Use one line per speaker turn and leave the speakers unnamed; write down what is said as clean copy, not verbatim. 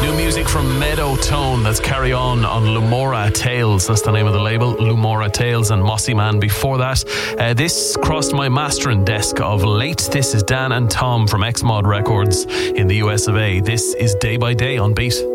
New music from Meadow Tone, that's Carry On Lumora Tales. That's the name of the label, Lumora Tales, and Mossy Man before that. This crossed my mastering desk of late. This is Dan and Tom from Xmod Records in the US of A. This is Day by Day on Beat.